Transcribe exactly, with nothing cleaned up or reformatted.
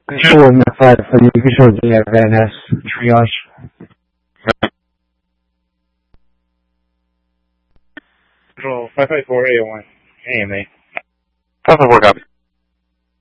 Control one five for you. Control J F Van Ness. Triage. Control five five four eight oh one. A M A. five five four copy.